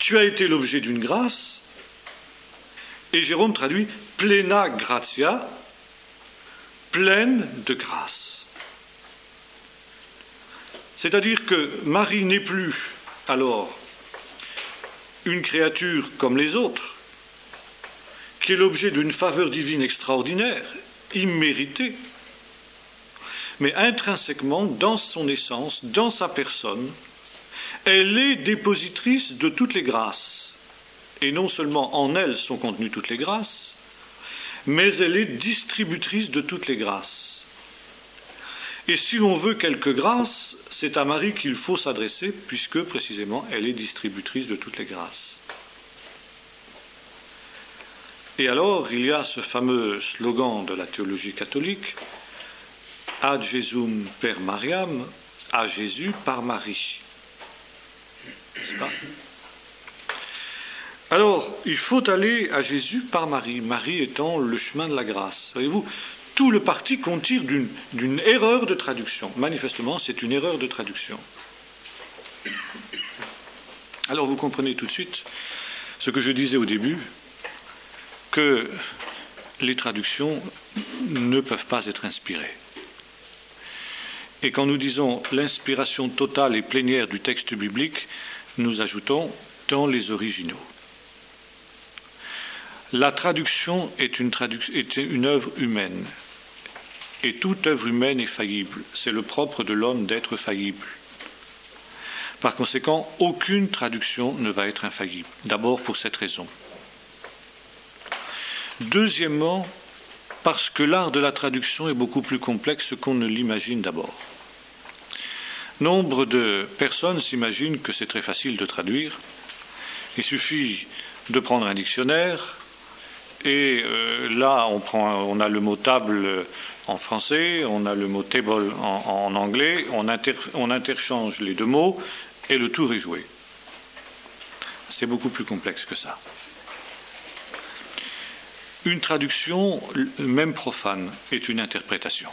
tu as été l'objet d'une grâce, et Jérôme traduit plena gratia, pleine de grâce. C'est-à-dire que Marie n'est plus alors une créature comme les autres, qui est l'objet d'une faveur divine extraordinaire, imméritée, mais intrinsèquement, dans son essence, dans sa personne, elle est dépositrice de toutes les grâces. Et non seulement en elle sont contenues toutes les grâces, mais elle est distributrice de toutes les grâces. Et si l'on veut quelques grâces, c'est à Marie qu'il faut s'adresser, puisque précisément elle est distributrice de toutes les grâces. Et alors, il y a ce fameux slogan de la théologie catholique, Ad Jesum per Mariam, à Jésus par Marie. N'est-ce pas ? Alors, il faut aller à Jésus par Marie, Marie étant le chemin de la grâce. Voyez-vous, tout le parti qu'on tire d'une erreur de traduction. Manifestement, c'est une erreur de traduction. Alors, vous comprenez tout de suite ce que je disais au début, que les traductions ne peuvent pas être inspirées. Et quand nous disons l'inspiration totale et plénière du texte biblique, nous ajoutons dans les originaux. La traduction est une œuvre humaine. Et toute œuvre humaine est faillible. C'est le propre de l'homme d'être faillible. Par conséquent, aucune traduction ne va être infaillible. D'abord pour cette raison. Deuxièmement, parce que l'art de la traduction est beaucoup plus complexe qu'on ne l'imagine d'abord. Nombre de personnes s'imaginent que c'est très facile de traduire. Il suffit de prendre un dictionnaire et là on a le mot table en français, on a le mot table en anglais, on interchange les deux mots et le tour est joué. C'est beaucoup plus complexe que ça. Une traduction, même profane, est une interprétation.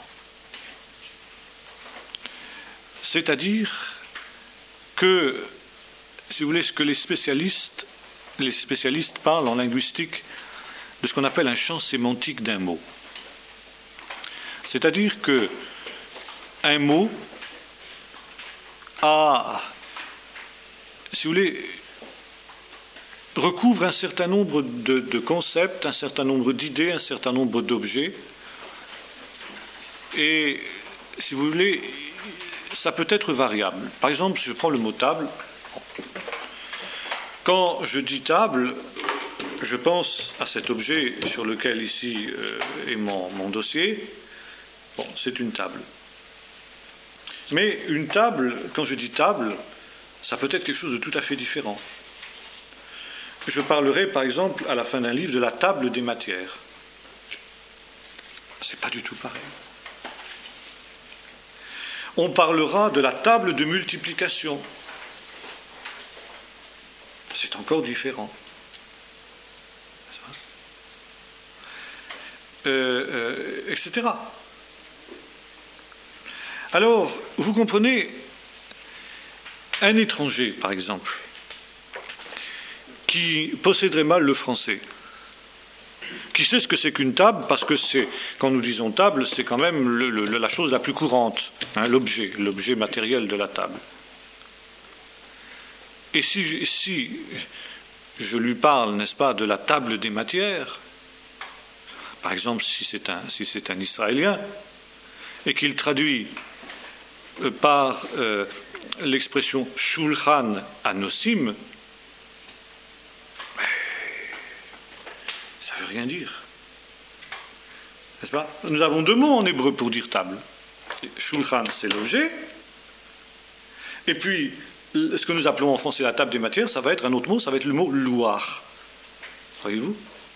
C'est-à-dire que, si vous voulez, ce que les spécialistes parlent en linguistique de ce qu'on appelle un champ sémantique d'un mot. C'est-à-dire que un mot a, si vous voulez, recouvre un certain nombre de concepts, un certain nombre d'idées, un certain nombre d'objets. Et, si vous voulez, ça peut être variable. Par exemple, si je prends le mot table, quand je dis table, je pense à cet objet sur lequel ici est mon dossier. Bon, c'est une table. Mais une table, quand je dis table, ça peut être quelque chose de tout à fait différent. Je parlerai, par exemple, à la fin d'un livre, de la table des matières. C'est pas du tout pareil. On parlera de la table de multiplication. C'est encore différent. Etc. Alors, vous comprenez, un étranger, par exemple, qui posséderait mal le français, qui sait ce que c'est qu'une table, parce que quand nous disons table, c'est quand même la chose la plus courante, hein, l'objet matériel de la table. Et si je lui parle, n'est-ce pas, de la table des matières, par exemple, si c'est un Israélien, et qu'il traduit par l'expression Shulchan Anosim, ça ne veut rien dire. N'est-ce pas ? Nous avons deux mots en hébreu pour dire table. Shulchan, c'est l'objet, et puis ce que nous appelons en français la table des matières, ça va être un autre mot, ça va être le mot louar. Voyez-vous ?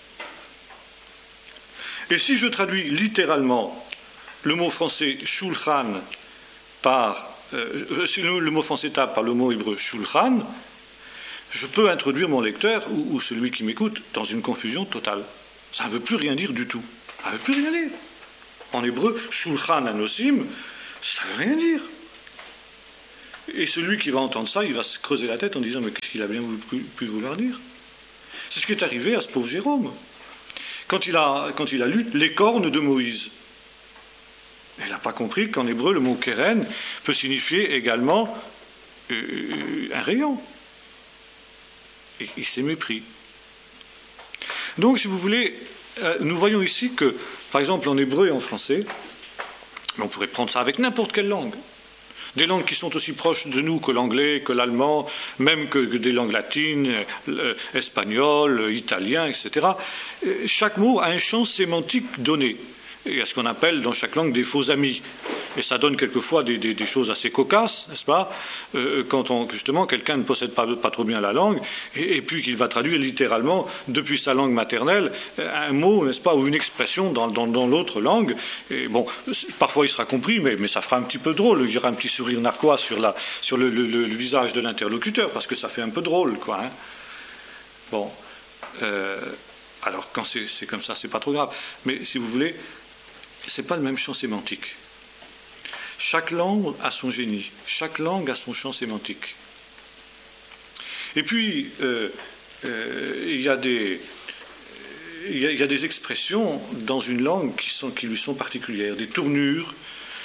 Et si je traduis littéralement le mot français shulchan par le mot français table par le mot hébreu shulchan, je peux introduire mon lecteur ou celui qui m'écoute dans une confusion totale. Ça ne veut plus rien dire du tout. Ça ne veut plus rien dire. En hébreu, shulchan anosim, ça ne veut rien dire. Et celui qui va entendre ça, il va se creuser la tête en disant mais qu'est-ce qu'il a bien pu vouloir dire? C'est ce qui est arrivé à ce pauvre Jérôme. Quand il a lu les cornes de Moïse. Il n'a pas compris qu'en hébreu, le mot keren peut signifier également un rayon. Et il s'est mépris. Donc, si vous voulez, nous voyons ici que, par exemple, en hébreu et en français, on pourrait prendre ça avec n'importe quelle langue. Des langues qui sont aussi proches de nous que l'anglais, que l'allemand, même que des langues latines, espagnol, italien, etc. Chaque mot a un champ sémantique donné. Il y a ce qu'on appelle dans chaque langue des faux amis. Et ça donne quelquefois des choses assez cocasses, n'est-ce pas, quand justement quelqu'un ne possède pas trop bien la langue, et puis qu'il va traduire littéralement depuis sa langue maternelle un mot, n'est-ce pas, ou une expression dans l'autre langue. Et bon, parfois il sera compris, mais ça fera un petit peu drôle. Il y aura un petit sourire narquois sur le visage de l'interlocuteur, parce que ça fait un peu drôle, quoi. Hein. Bon. Alors quand c'est comme ça, c'est pas trop grave. Mais si vous voulez, c'est pas le même champ sémantique. Chaque langue a son génie, chaque langue a son champ sémantique. Et puis, il y a des expressions dans une langue qui lui sont particulières, des tournures,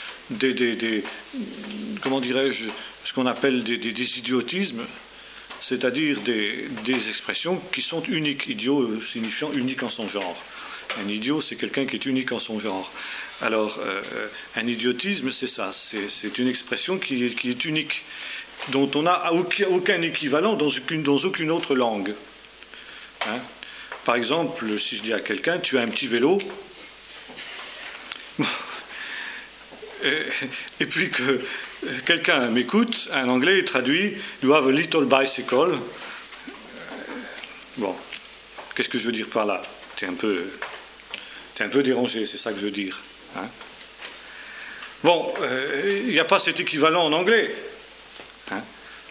comment dirais-je, ce qu'on appelle des idiotismes, c'est-à-dire des expressions qui sont uniques, idiot signifiant unique en son genre. Un idiot, c'est quelqu'un qui est unique en son genre. Alors, un idiotisme, c'est ça, c'est une expression qui est unique, dont on n'a aucun équivalent dans aucune autre langue. Hein? Par exemple, si je dis à quelqu'un, tu as un petit vélo, et puis que quelqu'un m'écoute, un anglais traduit, you have a little bicycle. Bon, qu'est-ce que je veux dire par là? T'es un peu dérangé, c'est ça que je veux dire. Hein? Bon, il n'y a pas cet équivalent en anglais. Hein?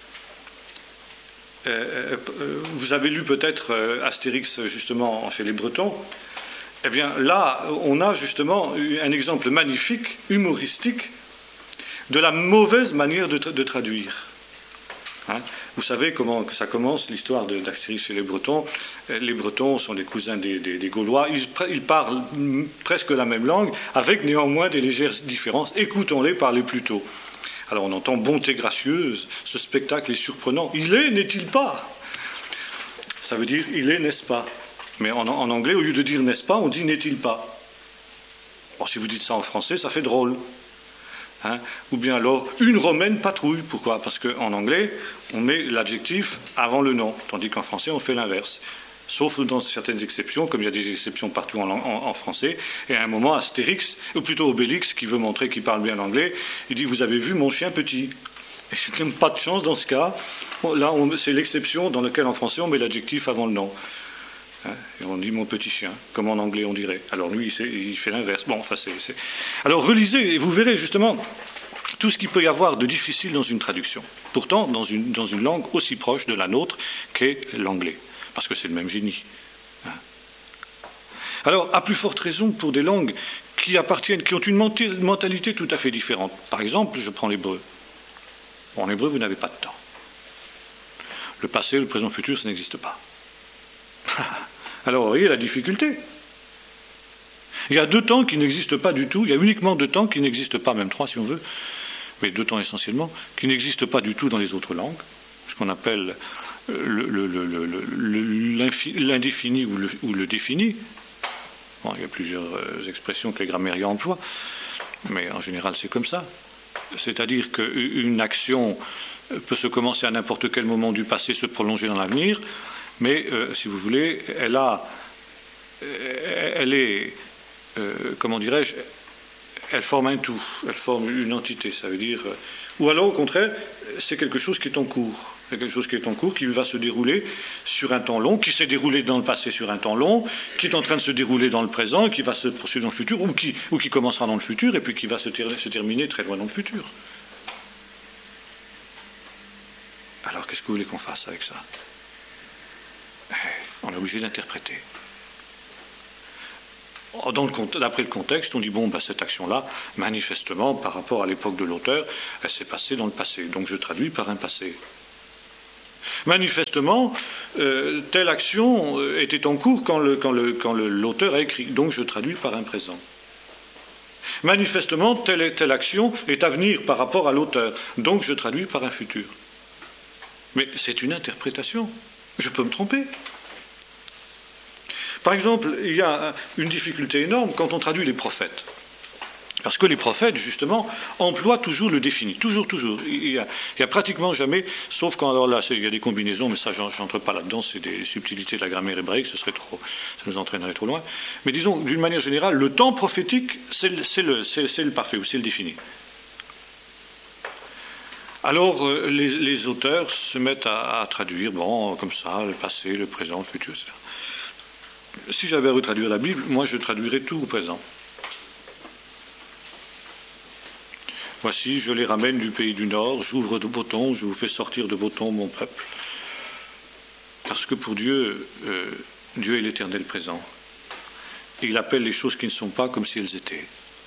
Vous avez lu peut-être Astérix justement chez les Bretons. Eh bien là, on a justement un exemple magnifique, humoristique, de la mauvaise manière de traduire. Hein? Vous savez comment que ça commence, l'histoire d'Astérix chez les Bretons. Les Bretons sont les cousins des Gaulois. Ils parlent presque la même langue, avec néanmoins des légères différences. Écoutons-les parler plus tôt. Alors on entend bonté gracieuse, ce spectacle est surprenant. Il est, n'est-il pas? Ça veut dire il est, n'est-ce pas? Mais en anglais, au lieu de dire n'est-ce pas, on dit n'est-il pas? Bon, si vous dites ça en français, ça fait drôle. Hein? Ou bien alors, une romaine patrouille. Pourquoi? Parce qu'en anglais, on met l'adjectif avant le nom, tandis qu'en français, on fait l'inverse. Sauf dans certaines exceptions, comme il y a des exceptions partout en français. Et à un moment, Astérix, ou plutôt Obélix, qui veut montrer qu'il parle bien l'anglais, il dit « Vous avez vu mon chien petit ?» Et c'est même pas de chance dans ce cas. Là, c'est l'exception dans laquelle en français, on met l'adjectif avant le nom. Hein, et on dit « mon petit chien », comme en anglais on dirait. Alors lui, il fait l'inverse. Bon, enfin, Alors relisez, et vous verrez justement tout ce qu'il peut y avoir de difficile dans une traduction. Pourtant, dans une langue aussi proche de la nôtre qu'est l'anglais. Parce que c'est le même génie. Hein. Alors, à plus forte raison pour des langues qui ont une mentalité tout à fait différente. Par exemple, je prends l'hébreu. En hébreu, vous n'avez pas de temps. Le passé, le présent, le futur, ça n'existe pas. Alors, vous voyez la difficulté. Il y a 2 temps qui n'existent pas du tout. Il y a uniquement 2 temps qui n'existent pas, même 3 si on veut, mais 2 temps essentiellement, qui n'existent pas du tout dans les autres langues. Ce qu'on appelle l'indéfini ou le défini. Bon, il y a plusieurs expressions que les grammairiens emploient, mais en général c'est comme ça. C'est-à-dire qu'une action peut se commencer à n'importe quel moment du passé, se prolonger dans l'avenir, mais si vous voulez, elle est, comment dirais-je, elle forme un tout, elle forme une entité, ça veut dire... ou alors au contraire, c'est quelque chose qui est en cours. C'est quelque chose qui est en cours, qui va se dérouler sur un temps long, qui s'est déroulé dans le passé sur un temps long, qui est en train de se dérouler dans le présent, qui va se poursuivre dans le futur, ou qui commencera dans le futur, et puis qui va se terminer très loin dans le futur. Alors, qu'est-ce que vous voulez qu'on fasse avec ça? On est obligé d'interpréter. D'après le contexte, on dit bon, cette action-là, manifestement, par rapport à l'époque de l'auteur, elle s'est passée dans le passé. Donc je traduis par un passé. Manifestement, telle action était en cours quand l'auteur a écrit. Donc je traduis par un présent. Manifestement, telle action est à venir par rapport à l'auteur. Donc je traduis par un futur. Mais c'est une interprétation. Je peux me tromper. Par exemple, il y a une difficulté énorme quand on traduit les prophètes. Parce que les prophètes, justement, emploient toujours le défini. Toujours. Il y a pratiquement jamais, sauf quand, alors là, il y a des combinaisons, mais ça, j'entre pas là-dedans, c'est des subtilités de la grammaire hébraïque, ça nous entraînerait trop loin. Mais disons, d'une manière générale, le temps prophétique, c'est le parfait, ou c'est le défini. Alors, les auteurs se mettent à traduire, comme ça, le passé, le présent, le futur, etc. Si j'avais à retraduire la Bible, moi je traduirais tout au présent. Voici, je les ramène du pays du Nord, j'ouvre de vos tombes, je vous fais sortir de vos tombes mon peuple. Parce que pour Dieu, Dieu est l'éternel présent. Et il appelle les choses qui ne sont pas comme si elles étaient.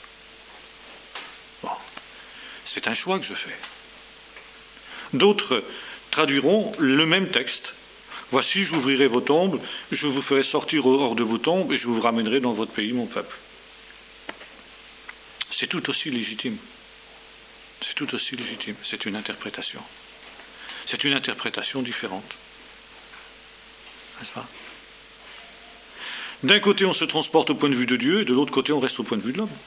Bon, c'est un choix que je fais. D'autres traduiront le même texte. Voici, j'ouvrirai vos tombes, je vous ferai sortir hors de vos tombes et je vous ramènerai dans votre pays, mon peuple. C'est tout aussi légitime. C'est tout aussi légitime. C'est une interprétation. C'est une interprétation différente. N'est-ce pas ? D'un côté, on se transporte au point de vue de Dieu, et de l'autre côté, on reste au point de vue de l'homme.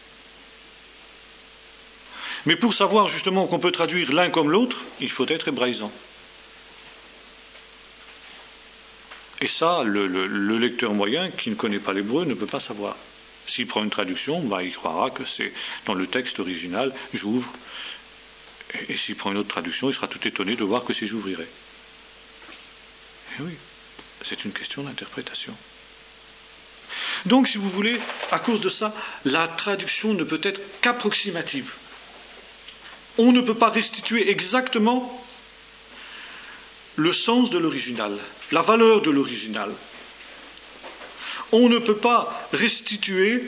Mais pour savoir justement qu'on peut traduire l'un comme l'autre, il faut être hébraïsant. Et ça, le lecteur moyen qui ne connaît pas l'hébreu ne peut pas savoir. S'il prend une traduction, il croira que c'est dans le texte original, j'ouvre. Et s'il prend une autre traduction, il sera tout étonné de voir que c'est j'ouvrirai. Et oui, c'est une question d'interprétation. Donc, si vous voulez, à cause de ça, la traduction ne peut être qu'approximative. On ne peut pas restituer exactement le sens de l'original, la valeur de l'original. On ne peut pas restituer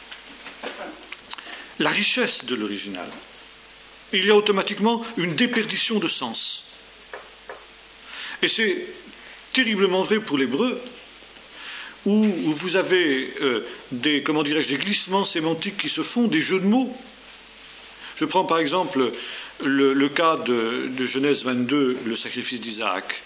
la richesse de l'original. Il y a automatiquement une déperdition de sens. Et c'est terriblement vrai pour l'hébreu, où vous avez des glissements sémantiques qui se font, des jeux de mots. Je prends par exemple le cas de Genèse 22, le sacrifice d'Isaac.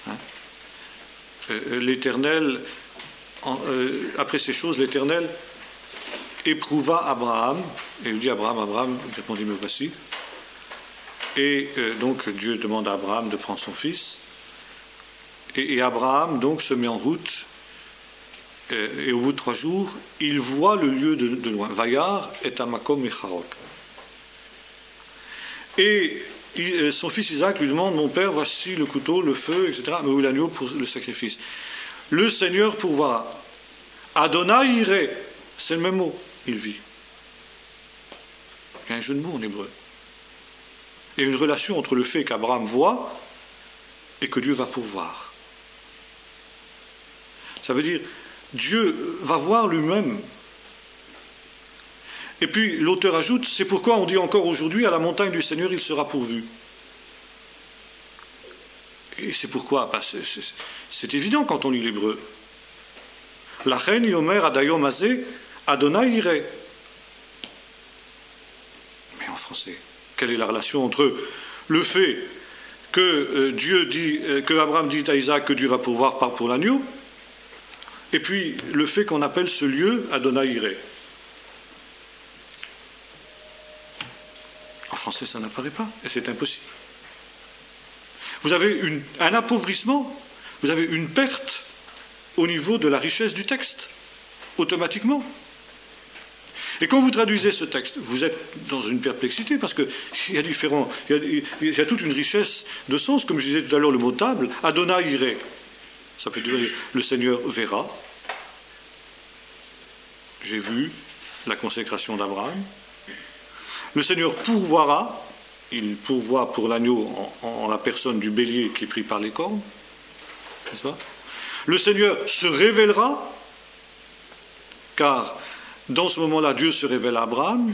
L'Éternel, après ces choses, l'Éternel éprouva Abraham, et lui dit Abraham, il répondit, me voici. Et donc Dieu demande à Abraham de prendre son fils, et Abraham donc se met en route, et au bout de 3 jours, il voit le lieu de loin. Vayar et Amakom Mecharok. Et son fils Isaac lui demande, mon père, voici le couteau, le feu, etc., mais où est l'agneau pour le sacrifice? Le Seigneur pourvoira. Adonai iré, c'est le même mot, il vit. Il y a un jeu de mots en hébreu. Il y a une relation entre le fait qu'Abraham voit et que Dieu va pourvoir. Ça veut dire, Dieu va voir lui-même. Et puis l'auteur ajoute, c'est pourquoi on dit encore aujourd'hui, à la montagne du Seigneur, il sera pourvu. Et c'est pourquoi c'est évident quand on lit l'hébreu. La reine yomer adayom azé, Adonai iré. Mais en français, quelle est la relation entre le fait que que Abraham dit à Isaac que Dieu va pourvoir pour l'agneau, et puis le fait qu'on appelle ce lieu Adonai iré? En français, ça n'apparaît pas, et c'est impossible. Vous avez un appauvrissement, vous avez une perte au niveau de la richesse du texte, automatiquement. Et quand vous traduisez ce texte, vous êtes dans une perplexité, parce qu'il y a toute une richesse de sens, comme je disais tout à l'heure, le mot table, Adonai iré, ça peut dire le Seigneur verra. J'ai vu la consécration d'Abraham. Le Seigneur pourvoira, il pourvoit pour l'agneau en la personne du bélier qui est pris par les cornes, n'est-ce pas? Le Seigneur se révélera, car dans ce moment-là, Dieu se révèle à Abraham,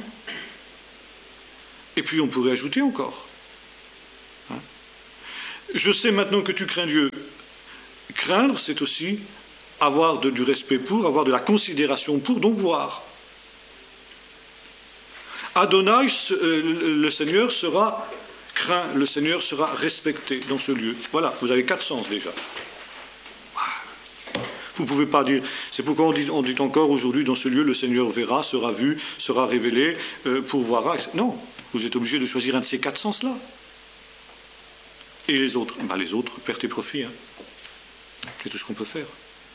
et puis on pourrait ajouter encore. Hein? Je sais maintenant que tu crains Dieu. Craindre, c'est aussi avoir du respect pour, avoir de la considération pour, donc voir. Adonai, le Seigneur sera craint, le Seigneur sera respecté dans ce lieu. Voilà, vous avez 4 sens déjà. Vous ne pouvez pas dire, c'est pourquoi on dit encore aujourd'hui dans ce lieu, le Seigneur verra, sera vu, sera révélé, pourvoira. Non, vous êtes obligé de choisir un de ces 4 sens-là. Et les autres, les autres, perte et profit. Hein. C'est tout ce qu'on peut faire.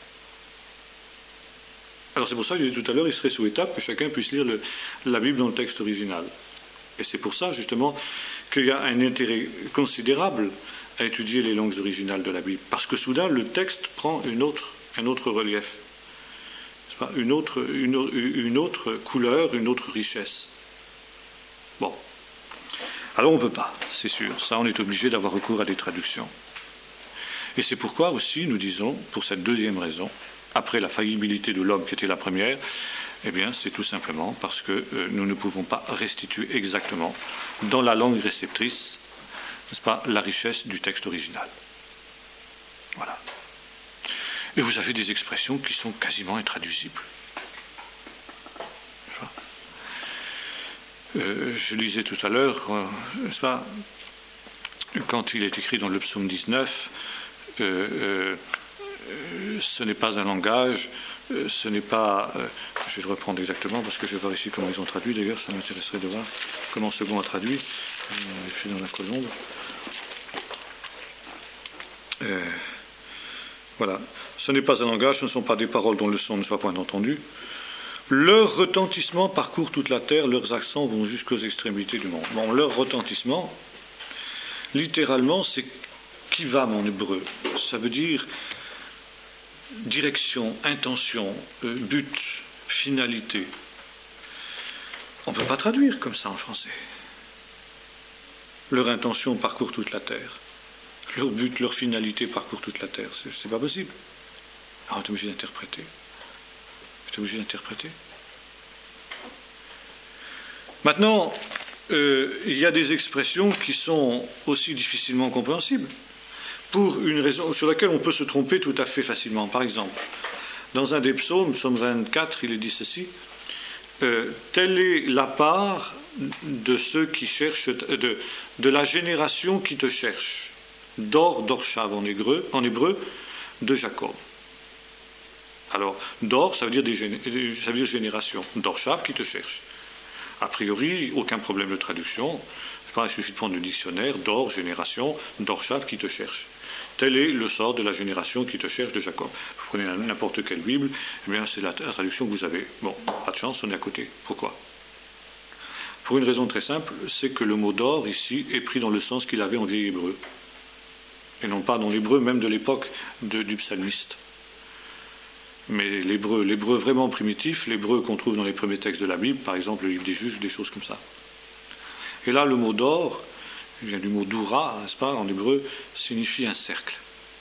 Alors c'est pour ça que j'ai dit tout à l'heure, il serait souhaitable que chacun puisse lire la Bible dans le texte original. Et c'est pour ça, justement, qu'il y a un intérêt considérable à étudier les langues originales de la Bible. Parce que soudain, le texte prend un autre relief, une autre couleur, une autre richesse. Bon. Alors on ne peut pas, c'est sûr. Ça, on est obligé d'avoir recours à des traductions. Et c'est pourquoi aussi, nous disons, pour cette deuxième raison, après la faillibilité de l'homme qui était la première, eh bien, c'est tout simplement parce que nous ne pouvons pas restituer exactement, dans la langue réceptrice, n'est-ce pas, la richesse du texte original. Voilà. Et vous avez des expressions qui sont quasiment intraduisibles. Je lisais tout à l'heure, n'est-ce pas, quand il est écrit dans le psaume 19, ce n'est pas un langage, ce n'est pas... je vais le reprendre exactement parce que je vais voir ici comment ils ont traduit. D'ailleurs, ça m'intéresserait de voir comment Second a traduit. Je suis dans la colombe. Voilà. Ce n'est pas un langage, ce ne sont pas des paroles dont le son ne soit point entendu. Leur retentissement parcourt toute la terre, leurs accents vont jusqu'aux extrémités du monde. Bon, leur retentissement, littéralement, c'est kivam en hébreu. Ça veut dire direction, intention, but, finalité. On ne peut pas traduire comme ça en français. Leur intention parcourt toute la terre. Leur but, leur finalité parcourt toute la terre. C'est pas possible. Alors on est obligé d'interpréter. Maintenant, il y a des expressions qui sont aussi difficilement compréhensibles, pour une raison sur laquelle on peut se tromper tout à fait facilement. Par exemple, dans un des psaumes, psaume 24, il est dit ceci, telle est la part de ceux qui cherchent, de la génération qui te cherche, Dorshav en hébreu, de Jacob. Alors, Dor, ça veut dire génération. Dorshav qui te cherche. A priori, aucun problème de traduction. Il suffit de prendre le dictionnaire, Dor, génération, Dorshav qui te cherche. Tel est le sort de la génération qui te cherche de Jacob. Vous prenez n'importe quelle Bible, eh bien c'est la traduction que vous avez. Bon, pas de chance, on est à côté. Pourquoi ? Pour une raison très simple, c'est que le mot Dor, ici, est pris dans le sens qu'il avait en vieil hébreu. Et non pas dans l'hébreu même de l'époque du psalmiste. Mais l'hébreu vraiment primitif, l'hébreu qu'on trouve dans les premiers textes de la Bible, par exemple le livre des Juges, des choses comme ça. Et là, le mot d'or, il vient du mot doura, n'est-ce pas, en hébreu, signifie un cercle.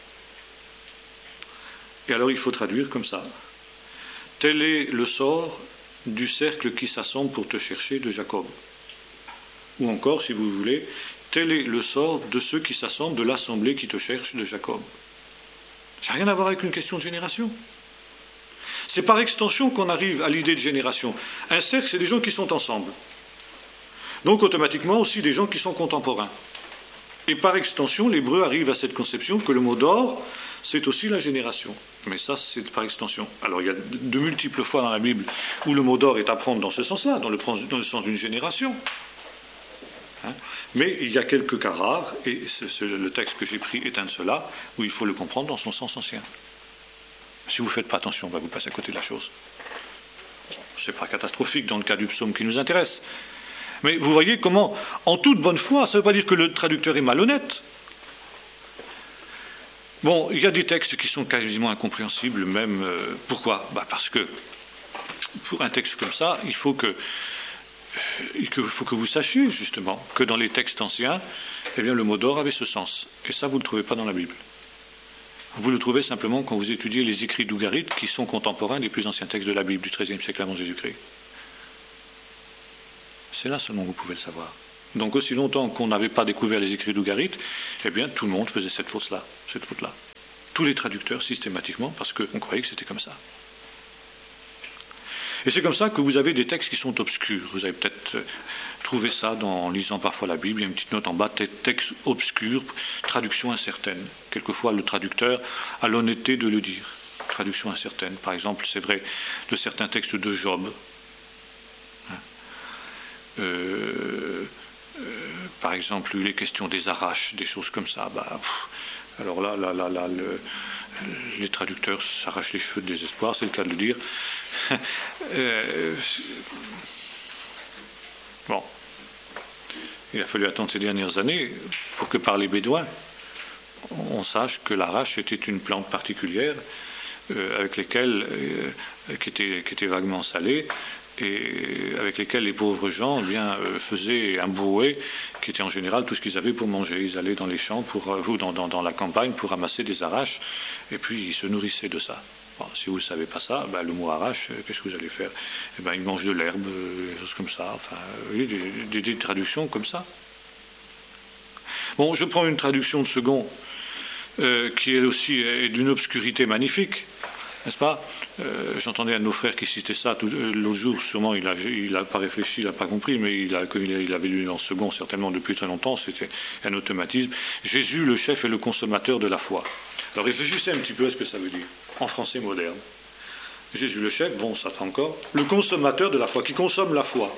Et alors il faut traduire comme ça. Tel est le sort du cercle qui s'assemble pour te chercher de Jacob. Ou encore, si vous voulez, tel est le sort de ceux qui s'assemblent de l'assemblée qui te cherche de Jacob. Ça n'a rien à voir avec une question de génération. C'est par extension qu'on arrive à l'idée de génération. Un cercle, c'est des gens qui sont ensemble. Donc automatiquement aussi des gens qui sont contemporains. Et par extension, l'hébreu arrive à cette conception que le mot d'or, c'est aussi la génération. Mais ça, c'est par extension. Alors il y a de multiples fois dans la Bible où le mot d'or est à prendre dans ce sens-là, dans le sens d'une génération. Hein? Mais il y a quelques cas rares, et le texte que j'ai pris est un de ceux-là, où il faut le comprendre dans son sens ancien. Si vous ne faites pas attention, vous passez à côté de la chose. Ce n'est pas catastrophique dans le cas du psaume qui nous intéresse. Mais vous voyez comment, en toute bonne foi, ça ne veut pas dire que le traducteur est malhonnête. Bon, il y a des textes qui sont quasiment incompréhensibles, même. Pourquoi ? Parce que, pour un texte comme ça, il faut que vous sachiez, justement, que dans les textes anciens, eh bien, le mot d'or avait ce sens. Et ça, vous ne le trouvez pas dans la Bible. Vous le trouvez simplement quand vous étudiez les écrits d'Ougarit, qui sont contemporains des plus anciens textes de la Bible du XIIIe siècle avant Jésus-Christ. C'est là seulement que vous pouvez le savoir. Donc aussi longtemps qu'on n'avait pas découvert les écrits d'Ougarit, eh bien tout le monde faisait cette faute-là. Tous les traducteurs systématiquement, parce qu'on croyait que c'était comme ça. Et c'est comme ça que vous avez des textes qui sont obscurs. Vous avez peut-être trouvé ça en lisant parfois la Bible, il y a une petite note en bas, texte obscur, traduction incertaine. Quelquefois le traducteur a l'honnêteté de le dire. Traduction incertaine. Par exemple, c'est vrai de certains textes de Job. Par exemple, les questions des arraches, des choses comme ça. Alors là, les traducteurs s'arrachent les cheveux de désespoir, c'est le cas de le dire. Bon. Il a fallu attendre ces dernières années pour que par les Bédouins, on sache que l'arrache était une plante particulière avec lesquelles, qui était vaguement salée, et avec lesquels les pauvres gens faisaient un brouet qui était en général tout ce qu'ils avaient pour manger. Ils allaient dans les champs ou dans la campagne pour ramasser des arraches et puis ils se nourrissaient de ça. Bon, si vous ne savez pas ça, le mot arrache, qu'est-ce que vous allez faire? Ils mangent de l'herbe, des choses comme ça, des traductions comme ça. Bon, je prends une traduction de Second qui elle aussi est d'une obscurité magnifique. N'est-ce pas? J'entendais un de nos frères qui citait ça l'autre jour, sûrement il n'a pas réfléchi, il n'a pas compris, mais comme il avait lu en Second certainement depuis très longtemps, c'était un automatisme. Jésus, le chef et le consommateur de la foi. Alors réfléchissez un petit peu à ce que ça veut dire, en français moderne. Jésus, le chef, bon, ça fait encore. Le consommateur de la foi, qui consomme la foi.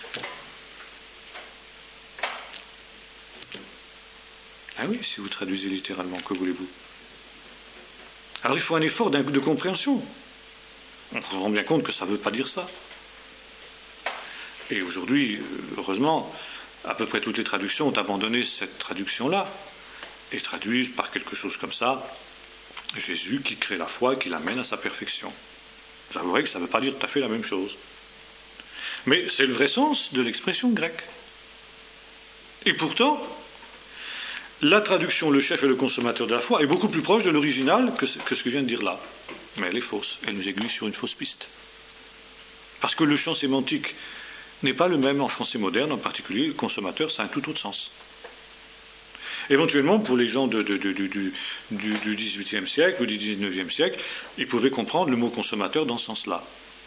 Ah oui, si vous traduisez littéralement, que voulez-vous? Alors il faut un effort de compréhension. On se rend bien compte que ça ne veut pas dire ça. Et aujourd'hui, heureusement, à peu près toutes les traductions ont abandonné cette traduction-là et traduisent par quelque chose comme ça Jésus qui crée la foi et qui l'amène à sa perfection. Vous avouerez que ça ne veut pas dire tout à fait la même chose. Mais c'est le vrai sens de l'expression grecque. Et pourtant, la traduction, le chef et le consommateur de la foi, est beaucoup plus proche de l'original que ce que je viens de dire là. Mais elle est fausse. Elle nous aiguille sur une fausse piste. Parce que le champ sémantique n'est pas le même en français moderne, en particulier, le consommateur, ça a un tout autre sens. Éventuellement, pour les gens du XVIIIe siècle ou du XIXe siècle, ils pouvaient comprendre le mot consommateur dans ce sens-là.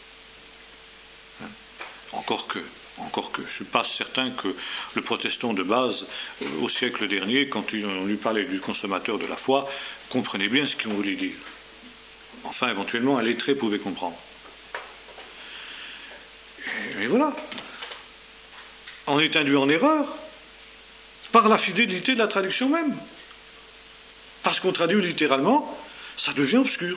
Encore que, je ne suis pas certain que le protestant de base, au siècle dernier, quand on lui parlait du consommateur de la foi, comprenait bien ce qu'on voulait dire. Enfin, éventuellement, un lettré pouvait comprendre. Mais voilà. On est induit en erreur par la fidélité de la traduction même. Parce qu'on traduit littéralement, ça devient obscur.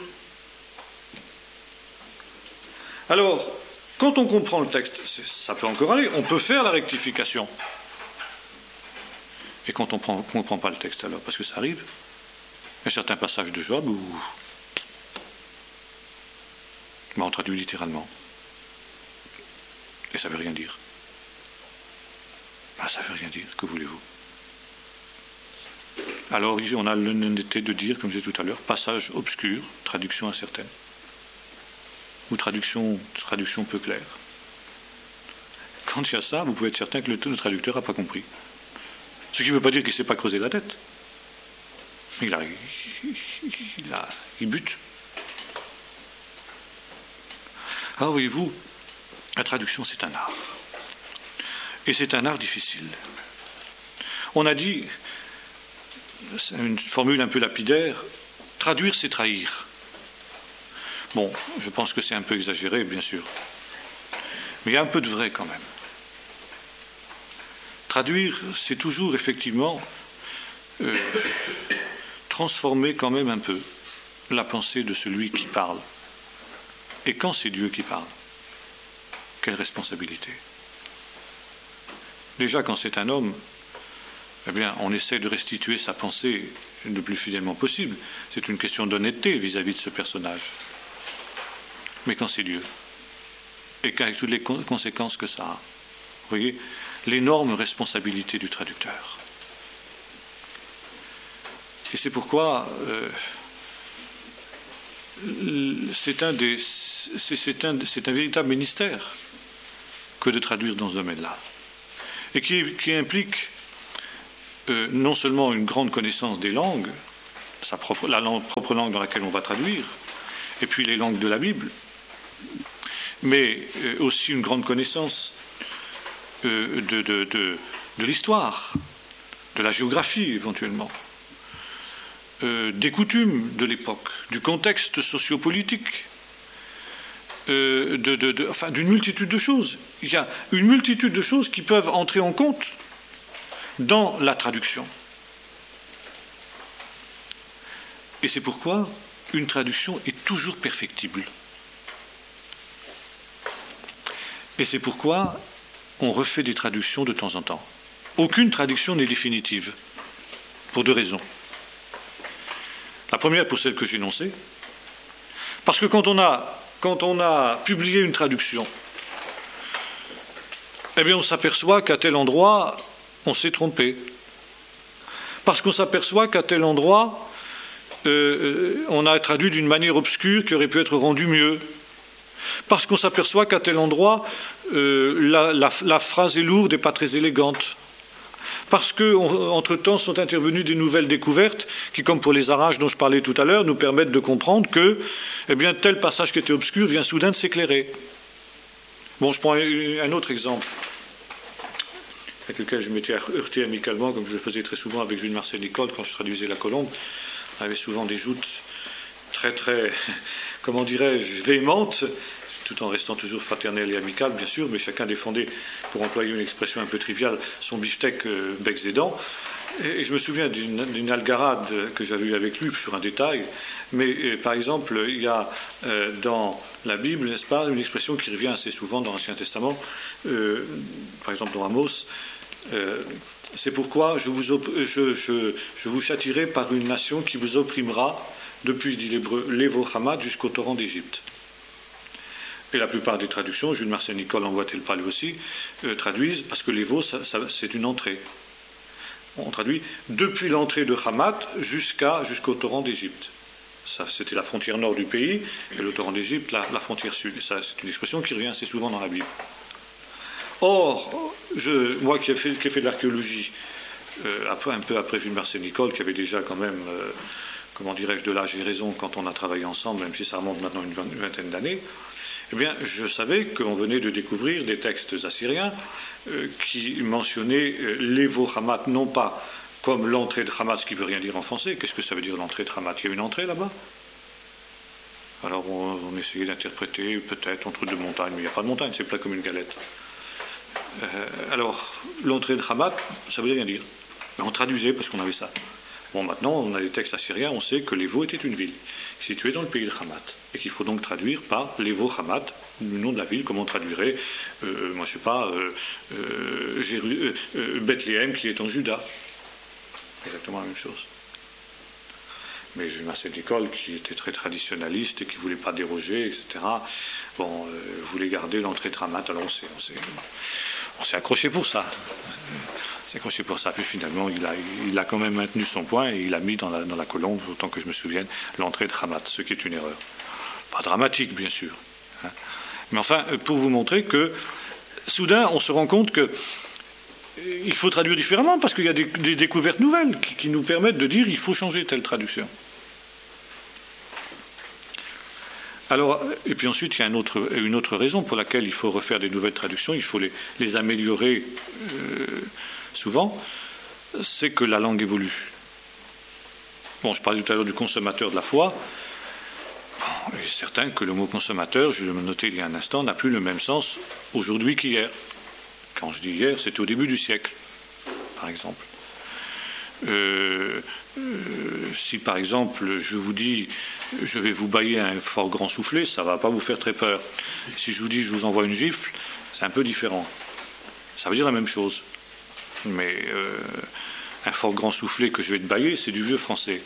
Alors, quand on comprend le texte, ça peut encore aller, on peut faire la rectification. Et quand on ne comprend pas le texte, alors, parce que ça arrive, il y a certains passages de Job où on traduit littéralement. Et ça ne veut rien dire. Ça ne veut rien dire, que voulez-vous? Alors on a l'honnêteté de dire, comme je disais tout à l'heure, passage obscur, traduction incertaine. Ou traduction peu claire. Quand il y a ça, vous pouvez être certain que le traducteur n'a pas compris. Ce qui ne veut pas dire qu'il ne s'est pas creusé la tête. Il bute. Alors voyez-vous, la traduction c'est un art. Et c'est un art difficile. On a dit, c'est une formule un peu lapidaire, traduire c'est trahir. Bon, je pense que c'est un peu exagéré, bien sûr. Mais il y a un peu de vrai quand même. Traduire, c'est toujours effectivement transformer quand même un peu la pensée de celui qui parle. Et quand c'est Dieu qui parle, quelle responsabilité? Déjà, quand c'est un homme, eh bien, on essaie de restituer sa pensée le plus fidèlement possible. C'est une question d'honnêteté vis-à-vis de ce personnage. Mais quand c'est Dieu, et qu'avec toutes les conséquences que ça a, vous voyez, l'énorme responsabilité du traducteur. Et c'est pourquoi c'est un véritable ministère que de traduire dans ce domaine-là. Et qui implique non seulement une grande connaissance des langues, la propre langue dans laquelle on va traduire, et puis les langues de la Bible, mais aussi une grande connaissance de l'histoire, de la géographie éventuellement, des coutumes de l'époque, du contexte sociopolitique, d'une multitude de choses. Il y a une multitude de choses qui peuvent entrer en compte dans la traduction. Et c'est pourquoi une traduction est toujours perfectible. Et c'est pourquoi on refait des traductions de temps en temps. Aucune traduction n'est définitive, pour deux raisons. La première, pour celle que j'ai énoncée, parce que quand on a publié une traduction, eh bien on s'aperçoit qu'à tel endroit, on s'est trompé. Parce qu'on s'aperçoit qu'à tel endroit, on a traduit d'une manière obscure qui aurait pu être rendue mieux. Parce qu'on s'aperçoit qu'à tel endroit, la phrase est lourde et pas très élégante. Parce qu'entre-temps sont intervenues des nouvelles découvertes qui, comme pour les arages dont je parlais tout à l'heure, nous permettent de comprendre que tel passage qui était obscur vient soudain de s'éclairer. Bon, je prends un autre exemple, avec lequel je m'étais heurté amicalement, comme je le faisais très souvent avec Jules Marcel Nicole quand je traduisais la Colombe. On avait souvent des joutes très, très, comment dirais-je, véhémentes, tout en restant toujours fraternel et amical, bien sûr, mais chacun défendait, pour employer une expression un peu triviale, son beefsteak becs et dents. Et je me souviens d'une algarade que j'avais eue avec lui sur un détail, mais par exemple, il y a dans la Bible, n'est-ce pas, une expression qui revient assez souvent dans l'Ancien Testament, par exemple dans Amos, c'est pourquoi je vous châtierai par une nation qui vous opprimera depuis, dit l'hébreu, l'Evo Hamad jusqu'au torrent d'Égypte. Et la plupart des traductions, Jules Marcel Nicole en voit-il parler aussi, traduisent, parce que l'Evo, c'est une entrée. On traduit depuis l'entrée de Hamat jusqu'au torrent d'Égypte. Ça, c'était la frontière nord du pays, et le torrent d'Égypte, la frontière sud. Et ça, c'est une expression qui revient assez souvent dans la Bible. Or, moi qui ai fait de l'archéologie, un peu après Jules Marcel Nicole, qui avait déjà quand même, comment dirais-je, de l'âge et raison quand on a travaillé ensemble, même si ça remonte maintenant une vingtaine d'années, eh bien, je savais qu'on venait de découvrir des textes assyriens qui mentionnaient l'Evo Hamat, non pas comme l'entrée de Hamat, ce qui ne veut rien dire en français. Qu'est-ce que ça veut dire l'entrée de Hamat? Il y a une entrée là-bas? Alors on essayait d'interpréter peut-être entre deux montagnes, mais il n'y a pas de montagne, c'est plat comme une galette. Alors, l'entrée de Hamat, ça ne veut rien dire. Mais on traduisait parce qu'on avait ça. Bon, maintenant, on a des textes assyriens, on sait que l'Evo était une ville située dans le pays de Hamat, et qu'il faut donc traduire par l'Evo Hamat, le nom de la ville, comme on traduirait, moi je sais pas, Bethléem qui est en Juda. Exactement la même chose. Mais Jules Marcel Nicole, qui était très traditionnaliste et qui ne voulait pas déroger, etc., voulait garder l'entrée de Hamat. Alors on s'est accroché pour ça. Puis finalement, il a quand même maintenu son point et il a mis dans la colombe, autant que je me souvienne, l'entrée de Hamat, ce qui est une erreur. Pas dramatique, bien sûr. Hein. Mais enfin, pour vous montrer que, soudain, on se rend compte qu'il faut traduire différemment, parce qu'il y a des découvertes nouvelles qui nous permettent de dire qu'il faut changer telle traduction. Alors, et puis ensuite, il y a une autre raison pour laquelle il faut refaire des nouvelles traductions, il faut les améliorer souvent, c'est que la langue évolue. Bon, je parlais tout à l'heure du consommateur de la foi. Bon, il est certain que le mot consommateur, je l'ai noté il y a un instant, n'a plus le même sens aujourd'hui qu'hier. Quand je dis hier, c'était au début du siècle, par exemple. Si par exemple je vous dis je vais vous bâiller un fort grand soufflet, ça ne va pas vous faire très peur. Si je vous dis je vous envoie une gifle, c'est un peu différent. Ça veut dire la même chose. Mais un fort grand soufflet que je vais te bâiller, c'est du vieux français.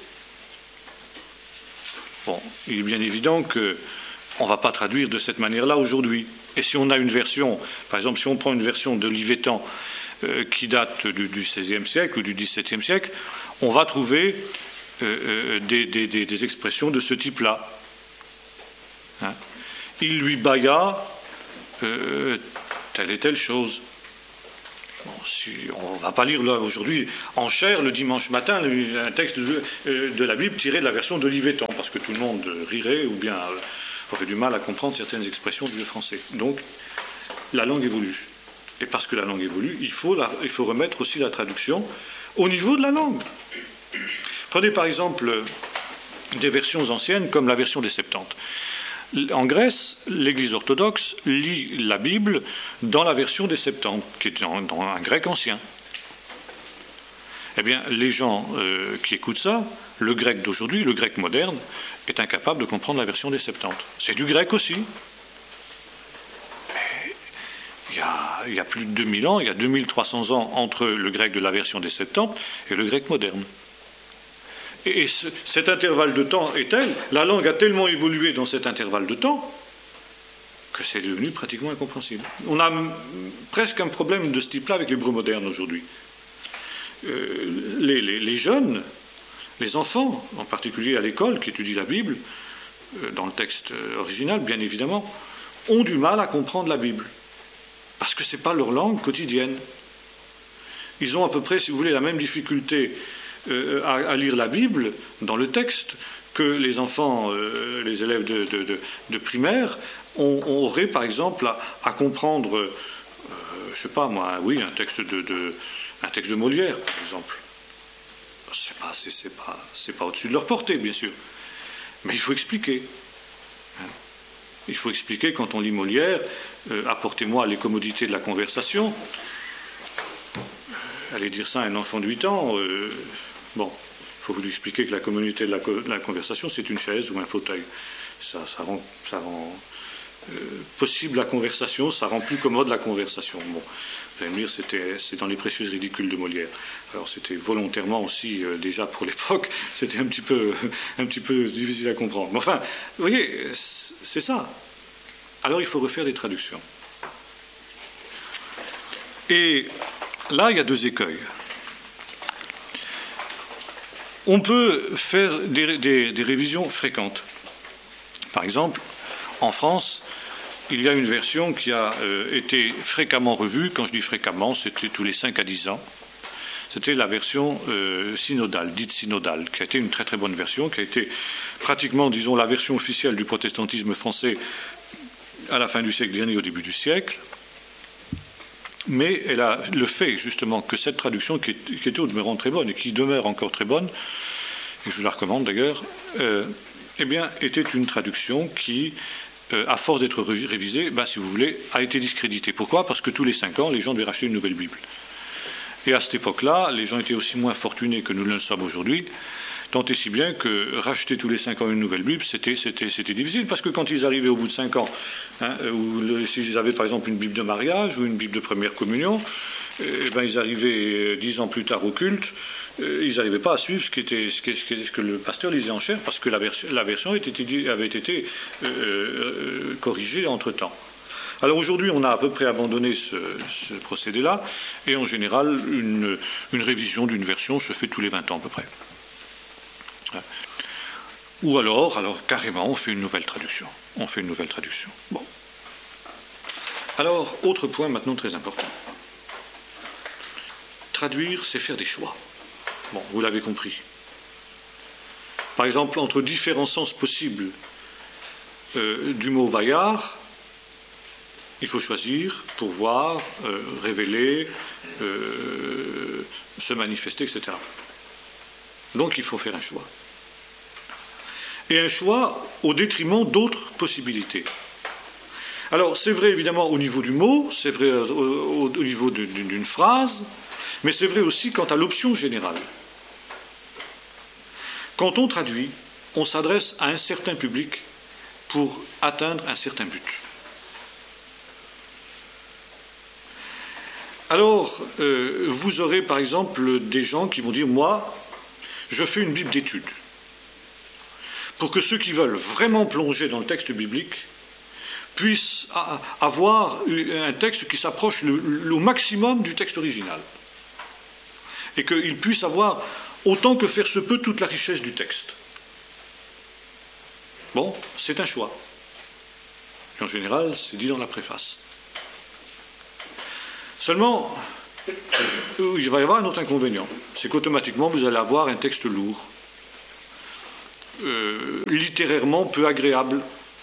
Bon, il est bien évident qu'on ne va pas traduire de cette manière-là aujourd'hui. Et si on a une version, par exemple si on prend une version de Livétan qui date du XVIe siècle ou du XVIIe siècle, on va trouver des expressions de ce type-là. Hein. Il lui bâilla telle et telle chose. Bon, on ne va pas lire là aujourd'hui en chair le dimanche matin un texte de la Bible tiré de la version d'Olivetan, parce que tout le monde rirait ou bien aurait du mal à comprendre certaines expressions du français. Donc, la langue évolue. Et parce que la langue évolue, il faut remettre aussi la traduction au niveau de la langue. Prenez par exemple des versions anciennes comme la version des Septante. En Grèce, l'Église orthodoxe lit la Bible dans la version des Septante, qui est dans un grec ancien. Eh bien, les gens qui écoutent ça, le grec d'aujourd'hui, le grec moderne, est incapable de comprendre la version des Septante. C'est du grec aussi. Il y a plus de 2000 ans, il y a 2300 ans entre le grec de la version des Septante et le grec moderne. Et cet intervalle de temps est tel, la langue a tellement évolué dans cet intervalle de temps que c'est devenu pratiquement incompréhensible. On a presque un problème de ce type-là avec l'hébreu moderne aujourd'hui. Les jeunes, les enfants, en particulier à l'école, qui étudient la Bible, dans le texte original, bien évidemment, ont du mal à comprendre la Bible. Parce que ce n'est pas leur langue quotidienne. Ils ont à peu près, si vous voulez, la même difficulté à lire la Bible dans le texte que les enfants, les élèves de primaire auraient par exemple à comprendre, je ne sais pas moi, oui, un texte de Molière par exemple. C'est pas au-dessus de leur portée, bien sûr, mais il faut expliquer. Il faut expliquer quand on lit Molière, apportez-moi les commodités de la conversation. Allez dire ça à un enfant de 8 ans. Bon, il faut lui expliquer que la commodité de la conversation, c'est une chaise ou un fauteuil. Ça rend possible la conversation, ça rend plus commode la conversation. Bon, vous allez me dire, c'est dans les précieuses ridicules de Molière. Alors c'était volontairement aussi, déjà pour l'époque, c'était un petit peu difficile à comprendre. Mais enfin, vous voyez, c'est ça. Alors il faut refaire des traductions. Et là, il y a deux écueils. On peut faire des révisions fréquentes. Par exemple, en France, il y a une version qui a été fréquemment revue. Quand je dis fréquemment, c'était tous les 5 à 10 ans. C'était la version synodale, dite synodale, qui a été une très très bonne version, qui a été pratiquement, disons, la version officielle du protestantisme français à la fin du siècle dernier, au début du siècle. Mais elle a le fait, justement, que cette traduction, qui était au demeurant très bonne, et qui demeure encore très bonne, et je vous la recommande d'ailleurs, eh bien, était une traduction qui, à force d'être révisée, si vous voulez, a été discréditée. Pourquoi ? Parce que tous les 5 ans, les gens devaient racheter une nouvelle Bible. Et à cette époque-là, les gens étaient aussi moins fortunés que nous ne le sommes aujourd'hui, tant et si bien que racheter tous les 5 ans une nouvelle Bible, c'était difficile, parce que quand ils arrivaient au bout de 5 ans, ou s'ils avaient par exemple une Bible de mariage ou une Bible de première communion, ils arrivaient 10 ans plus tard au culte, ils n'arrivaient pas à suivre ce que le pasteur lisait en chair, parce que la version avait été corrigée entre-temps. Alors aujourd'hui, on a à peu près abandonné ce procédé-là, et en général, une révision d'une version se fait tous les 20 ans à peu près. Ou alors carrément, on fait une nouvelle traduction. Bon. Alors, autre point maintenant très important. Traduire, c'est faire des choix. Bon, vous l'avez compris. Par exemple, entre différents sens possibles du mot vaillard, il faut choisir, pourvoir, révéler, se manifester, etc. Donc il faut faire un choix. Et un choix au détriment d'autres possibilités. Alors c'est vrai évidemment au niveau du mot, c'est vrai au niveau d'une phrase, mais c'est vrai aussi quant à l'option générale. Quand on traduit, on s'adresse à un certain public pour atteindre un certain but. Alors, vous aurez par exemple des gens qui vont dire « Moi, je fais une Bible d'études ». Pour que ceux qui veulent vraiment plonger dans le texte biblique puissent avoir un texte qui s'approche au maximum du texte original. Et qu'ils puissent avoir, autant que faire se peut, toute la richesse du texte. Bon, c'est un choix. Et en général, c'est dit dans la préface. Seulement, il va y avoir un autre inconvénient. C'est qu'automatiquement, vous allez avoir un texte lourd, littérairement peu agréable.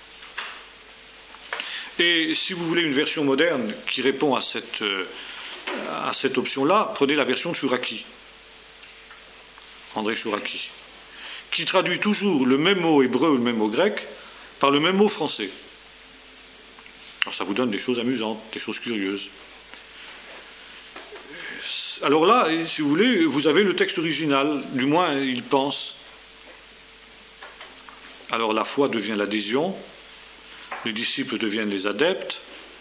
Et si vous voulez une version moderne qui répond à cette option-là, prenez la version de Chouraki, André Chouraki, qui traduit toujours le même mot hébreu ou le même mot grec par le même mot français. Alors ça vous donne des choses amusantes, des choses curieuses. Alors là, si vous voulez, vous avez le texte original, du moins il pense. Alors la foi devient l'adhésion, les disciples deviennent les adeptes.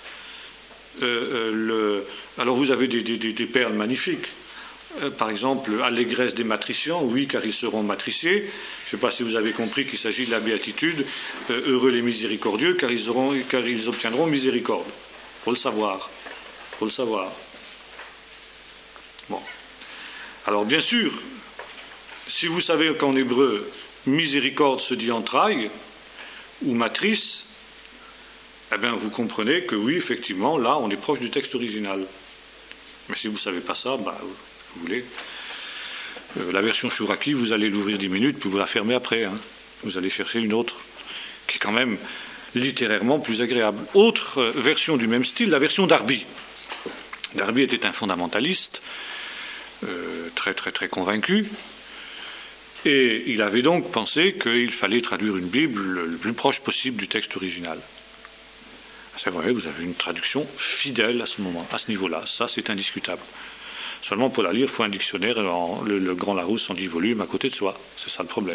Alors vous avez des perles magnifiques. Par exemple, allégresse des matriciants, oui, car ils seront matriciés. Je ne sais pas si vous avez compris qu'il s'agit de la béatitude. Heureux les miséricordieux, car ils obtiendront miséricorde. Il faut le savoir. Il faut le savoir. Bon. Alors bien sûr, si vous savez qu'en hébreu, miséricorde se dit entraille, ou matrice, eh bien vous comprenez que oui, effectivement, là, on est proche du texte original. Mais si vous ne savez pas ça, vous voulez. La version Chouraki, vous allez l'ouvrir 10 minutes, puis vous la fermez après. Vous allez chercher une autre, qui est quand même littérairement plus agréable. Autre version du même style, la version d'Arby. Darby était un fondamentaliste, très très très convaincu, et il avait donc pensé qu'il fallait traduire une Bible le plus proche possible du texte original. C'est vrai, vous avez une traduction fidèle à ce moment, à ce niveau-là, ça c'est indiscutable. Seulement pour la lire, il faut un dictionnaire, le Grand Larousse en 10 volumes à côté de soi. C'est ça le problème.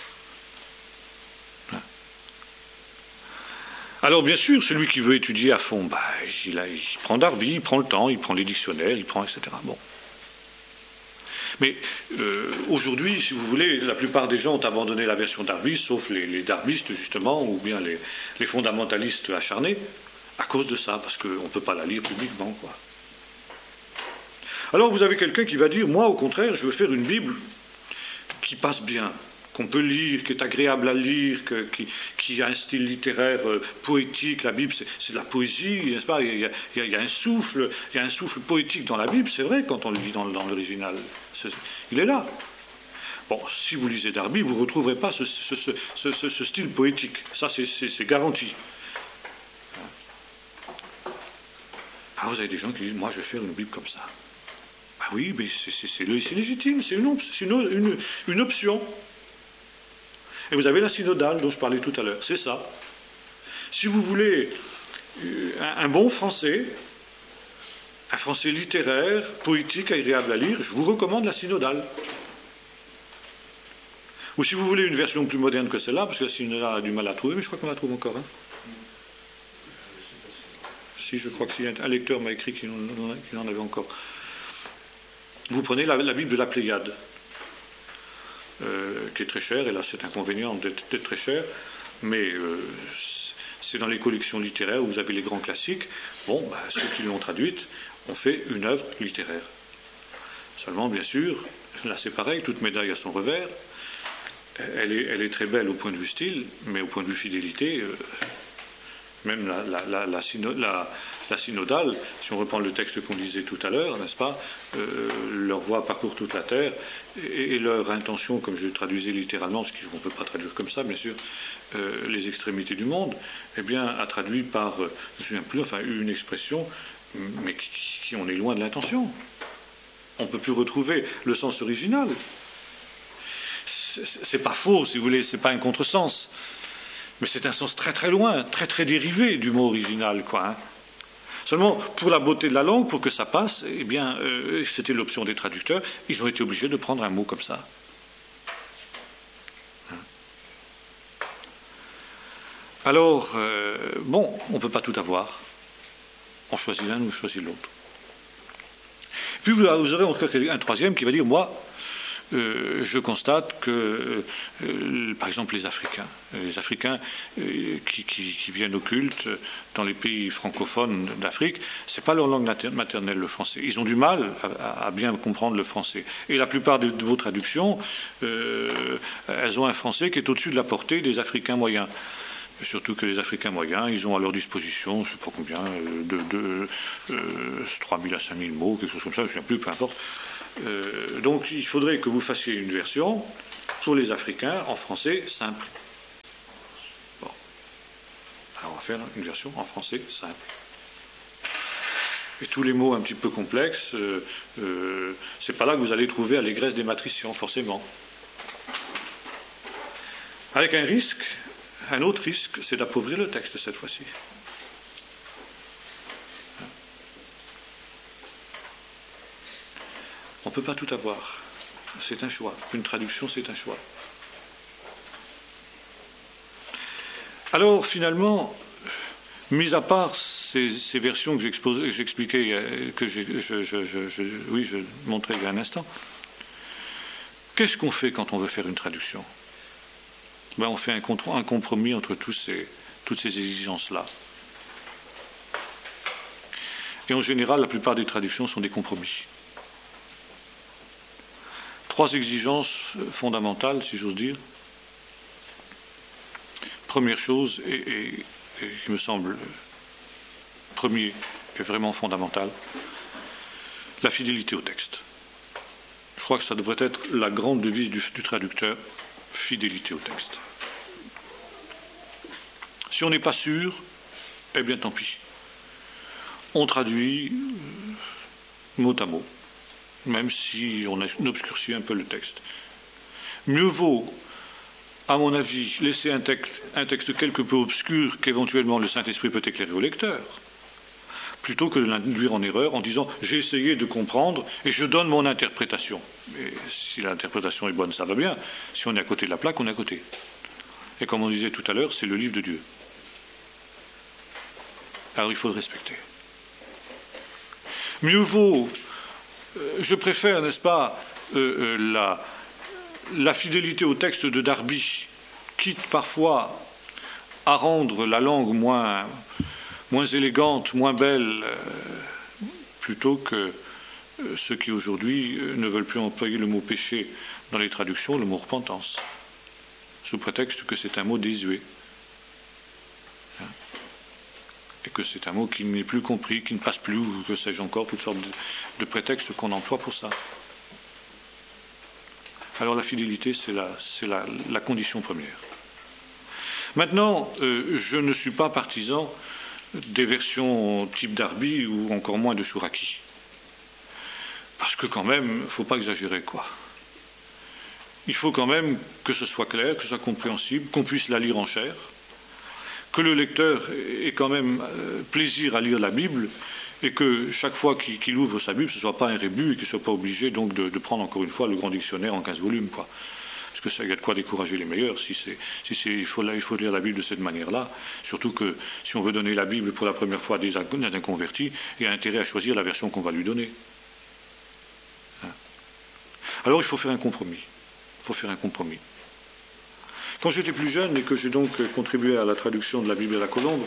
Alors bien sûr, celui qui veut étudier à fond, il prend Darby, il prend le temps, il prend les dictionnaires, il prend etc. Bon. Mais aujourd'hui, si vous voulez, la plupart des gens ont abandonné la version Darby, sauf les darbistes justement, ou bien les fondamentalistes acharnés, à cause de ça, parce qu'on ne peut pas la lire publiquement, quoi. Alors vous avez quelqu'un qui va dire, moi au contraire, je veux faire une Bible qui passe bien, qu'on peut lire, qui est agréable à lire, qui a un style littéraire poétique. La Bible, c'est de la poésie, n'est-ce pas ? Il y a un souffle poétique dans la Bible, c'est vrai, quand on le lit dans l'original. Il est là. Bon, si vous lisez Darby, vous ne retrouverez pas ce style poétique. Ça, c'est garanti. Ah, vous avez des gens qui disent, moi, je vais faire une Bible comme ça. Ah oui, mais c'est légitime, c'est une option. Et vous avez la synodale dont je parlais tout à l'heure, c'est ça. Si vous voulez un bon français, un français littéraire, poétique, agréable à lire, je vous recommande la synodale. Ou si vous voulez une version plus moderne que celle-là, parce que la synodale a du mal à trouver, mais je crois qu'on la trouve encore. Si, je crois que si un lecteur m'a écrit qu'il en avait encore. Vous prenez la Bible de la Pléiade, qui est très chère, et là c'est inconvénient d'être très cher, mais c'est dans les collections littéraires où vous avez les grands classiques. Bon, ceux qui l'ont traduite ont fait une œuvre littéraire. Seulement, bien sûr, là c'est pareil, toute médaille a son revers. Elle est très belle au point de vue style, mais au point de vue fidélité, même la synodale, si on reprend le texte qu'on disait tout à l'heure, n'est-ce pas, leur voix parcourt toute la terre, et leur intention, comme je traduisais littéralement, parce qu'on ne peut pas traduire comme ça, bien sûr, les extrémités du monde, eh bien, a traduit par, je ne me souviens plus, enfin, une expression, mais qui on est loin de l'intention. On ne peut plus retrouver le sens original. C'est pas faux, si vous voulez, c'est pas un contresens. Mais c'est un sens très très loin, très très dérivé du mot original, quoi. Seulement, pour la beauté de la langue, pour que ça passe, eh bien, c'était l'option des traducteurs, ils ont été obligés de prendre un mot comme ça. Alors, bon, on ne peut pas tout avoir. On choisit l'un ou on choisit l'autre. Puis vous aurez encore un troisième qui va dire, moi, je constate que, par exemple, les Africains qui viennent au culte dans les pays francophones d'Afrique, c'est pas leur langue maternelle, le français. Ils ont du mal à bien comprendre le français. Et la plupart de vos traductions, elles ont un français qui est au-dessus de la portée des Africains moyens. Surtout que les Africains moyens, ils ont à leur disposition, je ne sais pas combien, 3 000 à 5 000 mots, quelque chose comme ça, je ne sais plus, peu importe. Donc il faudrait que vous fassiez une version pour les Africains en français simple. Bon. Alors on va faire une version en français simple. Et tous les mots un petit peu complexes, c'est pas là que vous allez trouver allégresse des matriciens, forcément. Avec un autre risque, c'est d'appauvrir le texte cette fois-ci. On ne peut pas tout avoir. C'est un choix. Une traduction, c'est un choix. Alors, finalement, mis à part ces versions que j'expliquais, que je montrais il y a un instant, qu'est-ce qu'on fait quand on veut faire une traduction ? On fait un compromis entre toutes ces exigences-là. Et en général, la plupart des traductions sont des compromis. 3 exigences fondamentales, si j'ose dire. Première chose, et qui me semble premier et vraiment fondamental, la fidélité au texte. Je crois que ça devrait être la grande devise du traducteur, fidélité au texte. Si on n'est pas sûr, eh bien tant pis. On traduit mot à mot, même si on obscurcit un peu le texte. Mieux vaut, à mon avis, laisser un texte quelque peu obscur qu'éventuellement le Saint-Esprit peut éclairer au lecteur, plutôt que de l'induire en erreur en disant « j'ai essayé de comprendre et je donne mon interprétation ». Et si l'interprétation est bonne, ça va bien. Si on est à côté de la plaque, on est à côté. Et comme on disait tout à l'heure, c'est le livre de Dieu. Alors il faut le respecter. Mieux vaut, je préfère, n'est-ce pas, la fidélité au texte de Darby, quitte parfois à rendre la langue moins élégante, moins belle, plutôt que ceux qui aujourd'hui ne veulent plus employer le mot péché dans les traductions, le mot repentance, sous prétexte que c'est un mot désuet. Et que c'est un mot qui n'est plus compris, qui ne passe plus, ou que sais-je encore, toutes sortes de prétextes qu'on emploie pour ça. Alors la fidélité, c'est la condition première. Maintenant, je ne suis pas partisan des versions type Darby ou encore moins de Chouraki. Parce que quand même, il ne faut pas exagérer, quoi. Il faut quand même que ce soit clair, que ce soit compréhensible, qu'on puisse la lire en chair, que le lecteur ait quand même plaisir à lire la Bible et que chaque fois qu'il ouvre sa Bible, ce ne soit pas un rébut et qu'il ne soit pas obligé donc de prendre encore une fois le grand dictionnaire en 15 volumes, quoi. Parce que ça, il y a de quoi décourager les meilleurs il faut lire la Bible de cette manière-là. Surtout que si on veut donner la Bible pour la première fois à un converti, il y a intérêt à choisir la version qu'on va lui donner. Alors il faut faire un compromis. Quand j'étais plus jeune et que j'ai donc contribué à la traduction de la Bible à la Colombe,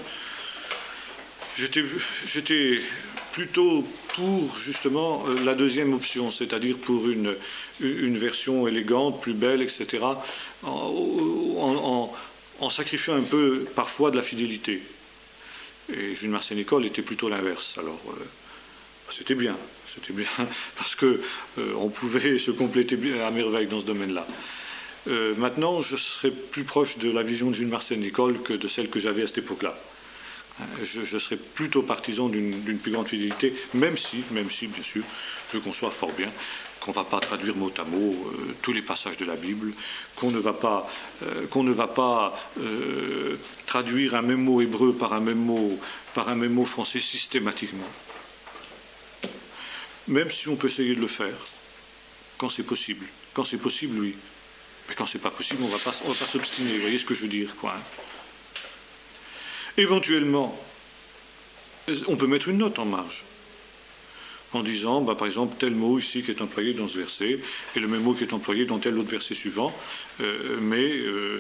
j'étais plutôt pour justement la deuxième option, c'est-à-dire pour une version élégante, plus belle, etc., en sacrifiant un peu parfois de la fidélité. Et Jules Marseille-Nicolle était plutôt l'inverse. Alors c'était bien parce que on pouvait se compléter à merveille dans ce domaine-là. Maintenant, je serais plus proche de la vision de Jules Marseille-Nicolle que de celle que j'avais à cette époque-là. Je serais plutôt partisan d'une plus grande fidélité, même si, bien sûr, je conçois fort bien qu'on ne va pas traduire mot à mot tous les passages de la Bible, qu'on ne va pas traduire un même mot hébreu par un même mot français systématiquement. Même si on peut essayer de le faire, quand c'est possible. Quand c'est possible, oui. Mais quand c'est pas possible, on va pas s'obstiner. Vous voyez ce que je veux dire, quoi. Éventuellement, on peut mettre une note en marge, en disant, par exemple, tel mot ici qui est employé dans ce verset, et le même mot qui est employé dans tel autre verset suivant, mais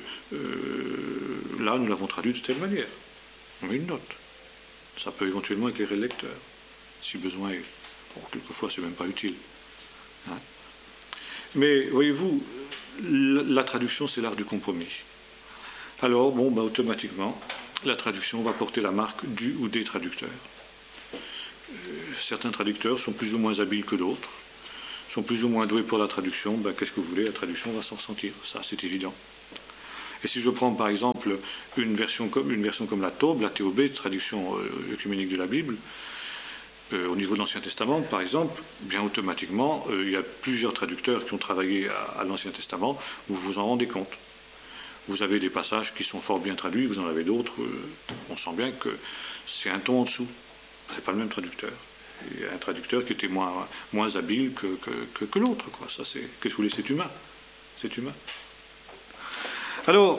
là, nous l'avons traduit de telle manière. On met une note. Ça peut éventuellement éclairer le lecteur, si besoin est. Bon, quelquefois, c'est même pas utile. Hein. Mais, voyez-vous, la traduction, c'est l'art du compromis. alors automatiquement, la traduction va porter la marque du ou des traducteurs. Certains traducteurs sont plus ou moins habiles que d'autres, sont plus ou moins doués pour la traduction. Qu'est-ce que vous voulez, la traduction va s'en ressentir, ça c'est évident. Et si je prends par exemple une version comme la Taube, la TOB, traduction œcuménique de la Bible, au niveau de l'Ancien Testament par exemple, bien automatiquement, il y a plusieurs traducteurs qui ont travaillé à l'Ancien Testament, vous vous en rendez compte. Vous avez des passages qui sont fort bien traduits, vous en avez d'autres, on sent bien que c'est un ton en dessous. C'est pas le même traducteur. Il y a un traducteur qui était moins habile que l'autre, quoi. Ça, qu'est-ce que vous voulez, c'est humain. C'est humain. Alors,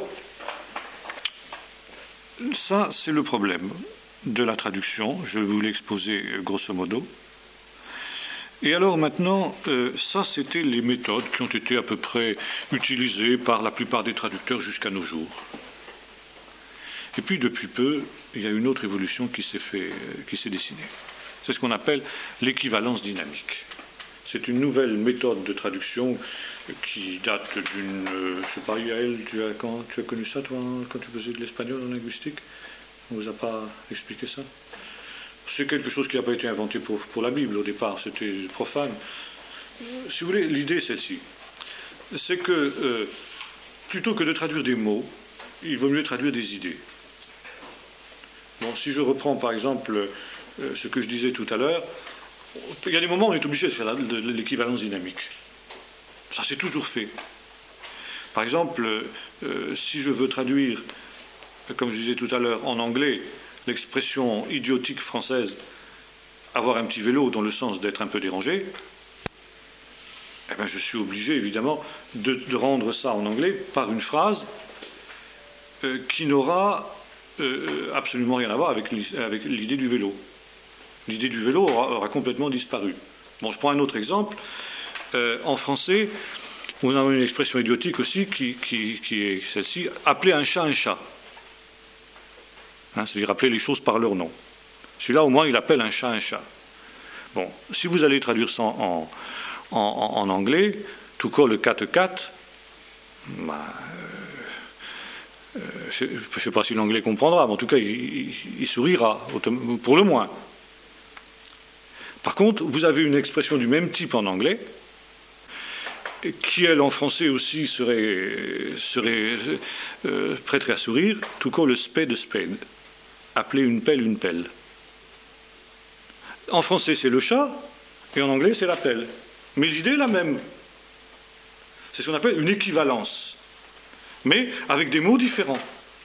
ça, c'est le problème de la traduction. Je vais vous l'exposer grosso modo. Et alors maintenant, ça, c'était les méthodes qui ont été à peu près utilisées par la plupart des traducteurs jusqu'à nos jours. Et puis, depuis peu, il y a une autre évolution qui s'est dessinée. C'est ce qu'on appelle l'équivalence dynamique. C'est une nouvelle méthode de traduction qui date d'une... je ne sais pas, Yael, tu as connu ça, toi, quand tu faisais de l'espagnol en linguistique? On ne vous a pas expliqué ça? C'est quelque chose qui n'a pas été inventé pour la Bible au départ, c'était profane. Si vous voulez, l'idée est celle-ci. C'est que, plutôt que de traduire des mots, il vaut mieux traduire des idées. Si je reprends par exemple ce que je disais tout à l'heure, il y a des moments où on est obligé de faire l'équivalence dynamique. Ça s'est toujours fait. Par exemple, si je veux traduire, comme je disais tout à l'heure, en anglais, l'expression idiotique française « avoir un petit vélo » dans le sens d'être un peu dérangé, je suis obligé évidemment de rendre ça en anglais par une phrase qui n'aura absolument rien à voir avec l'idée du vélo. L'idée du vélo aura complètement disparu. Je prends un autre exemple. En français, nous avons une expression idiotique aussi qui est celle-ci, appeler un chat un chat. C'est-à-dire appeler les choses par leur nom. Celui-là, au moins, il appelle un chat un chat. Si vous allez traduire ça en anglais, to call a cat a cat, je ne sais pas si l'anglais comprendra, mais en tout cas, il sourira, pour le moins. Par contre, vous avez une expression du même type en anglais, qui, elle, en français aussi, serait prêterait à sourire, to call a spade a spade, appeler une pelle une pelle. En français, c'est le chat, et en anglais, c'est la pelle. Mais l'idée est la même. C'est ce qu'on appelle une équivalence, mais avec des mots différents.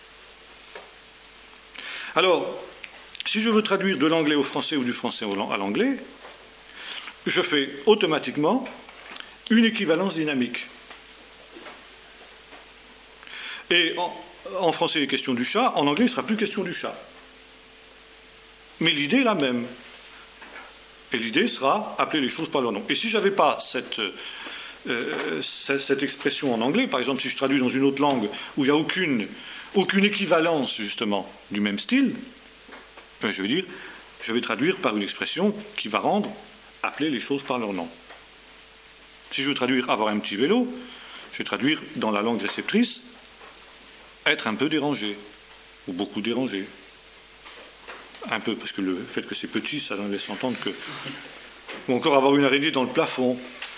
Alors, si je veux traduire de l'anglais au français ou du français à l'anglais, je fais automatiquement une équivalence dynamique. Et en français, il est question du chat, en anglais, il ne sera plus question du chat. Mais l'idée est la même. Et l'idée sera appeler les choses par leur nom. Et si je n'avais pas cette expression en anglais, par exemple, si je traduis dans une autre langue où il n'y a aucune équivalence, justement, du même style, je vais traduire par une expression qui va rendre appeler les choses par leur nom. Si je veux traduire avoir un petit vélo, je vais traduire dans la langue réceptrice être un peu dérangé, ou beaucoup dérangé. Un peu, parce que le fait que c'est petit, ça laisse entendre que... Ou encore avoir une araignée dans le plafond.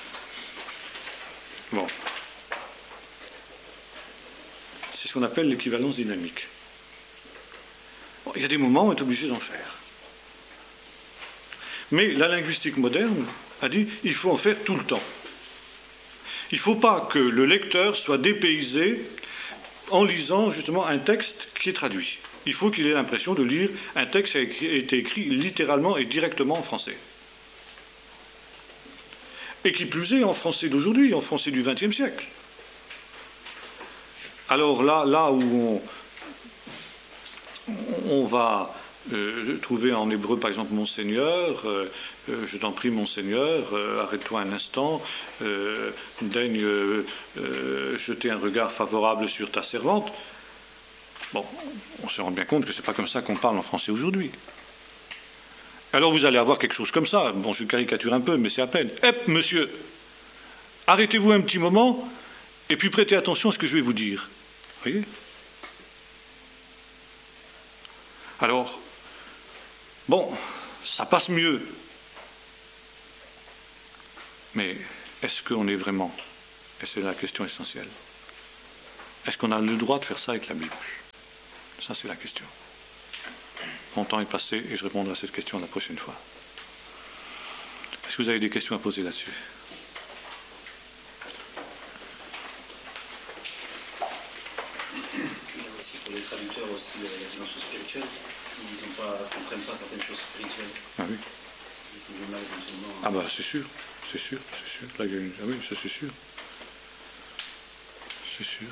C'est ce qu'on appelle l'équivalence dynamique. Il y a des moments où on est obligé d'en faire. Mais la linguistique moderne a dit il faut en faire tout le temps. Il ne faut pas que le lecteur soit dépaysé en lisant justement un texte qui est traduit. Il faut qu'il ait l'impression de lire un texte qui a été écrit littéralement et directement en français. Et qui plus est en français d'aujourd'hui, en français du XXe siècle. Alors là où on va trouver en hébreu par exemple mon Seigneur, je t'en prie mon Seigneur, arrête-toi un instant, daigne jeter un regard favorable sur ta servante. On se rend bien compte que c'est pas comme ça qu'on parle en français aujourd'hui. Alors vous allez avoir quelque chose comme ça, je caricature un peu, mais c'est à peine. Monsieur, arrêtez-vous un petit moment, et puis prêtez attention à ce que je vais vous dire. Vous voyez ? Alors, bon, ça passe mieux. Mais est-ce qu'on est vraiment? Et c'est la question essentielle. Est-ce qu'on a le droit de faire ça avec la Bible? Ça, c'est la question. Mon temps est passé et je répondrai à cette question la prochaine fois. Est-ce que vous avez des questions à poser là-dessus? Aussi pour les traducteurs aussi la dimension spirituelle, ils ne comprennent pas certaines choses spirituelles. Ah oui. Ils ont du mal éventuellement. Ah bah c'est sûr, c'est sûr, c'est sûr. Là, ah oui, ça c'est sûr. C'est sûr.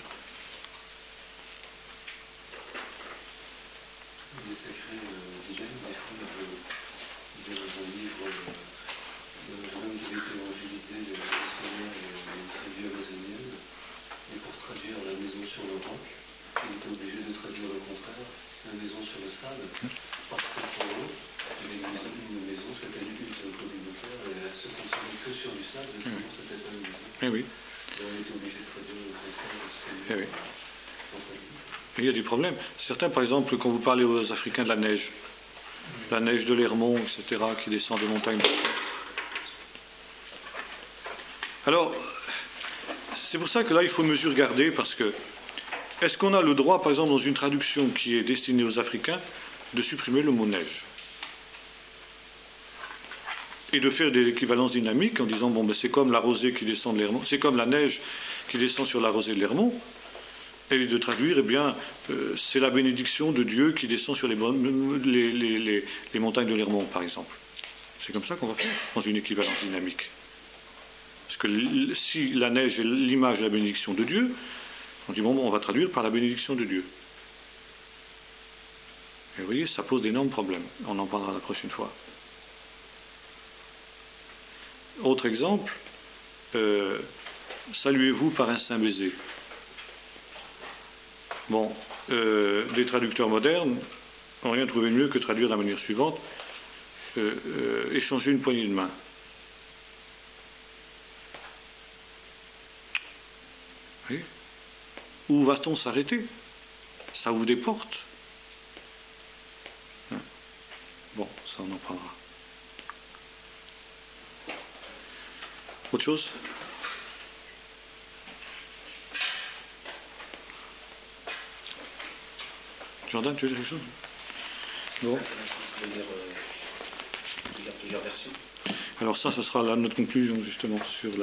Les sacrés divins, des fois, ils ont un livre d'un homme qui avait été évangélisé de la missionnaire d'une tribu amazonienne, et pour traduire la maison sur le roc, il était obligé de traduire le contraire, la maison sur le sable, parce que pour eux, une maison c'était une culte communautaire, et elle se construisait que sur du sable, et sinon c'était pas une maison. Eh oui. Et on était obligé de traduire le contraire de ce que Eh oui. Il y a des problèmes. Certains, par exemple, quand vous parlez aux Africains de la neige de l'Hermont, etc., qui descend des montagnes. Alors, c'est pour ça que là, il faut mesure garder, parce que est-ce qu'on a le droit, par exemple, dans une traduction qui est destinée aux Africains, de supprimer le mot neige et de faire des équivalences dynamiques en disant, bon, ben, c'est comme la rosée qui descend de l'Hermont, c'est comme la neige qui descend sur la rosée de l'Hermont, et de traduire, eh bien, c'est la bénédiction de Dieu qui descend sur les montagnes de l'Hermont, par exemple. C'est comme ça qu'on va faire, dans une équivalence dynamique. Parce que si la neige est l'image de la bénédiction de Dieu, on dit, bon, on va traduire par la bénédiction de Dieu. Et vous voyez, ça pose d'énormes problèmes. On en parlera la prochaine fois. Autre exemple, saluez-vous par un saint baiser. Bon, les traducteurs modernes n'ont rien trouvé de mieux que traduire de la manière suivante, échanger une poignée de main. Oui. Où va-t-on s'arrêter? Ça ouvre des portes. Hein? Bon, ça on en parlera. Autre chose? Jordan, tu veux dire quelque chose? Bon. De lire plusieurs versions. Alors ça, ce sera là notre conclusion justement sur